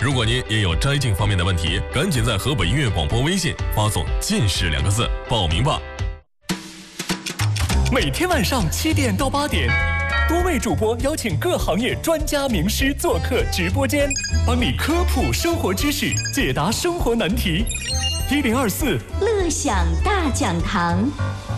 如果您也有摘镜方面的问题，赶紧在河北音乐广播微信发送“近视”2个字报名吧。 每天晚上7点到8点，多位主播邀请各行业专家名师做客直播间，帮你科普生活知识，解答生活难题。1024 乐享大讲堂。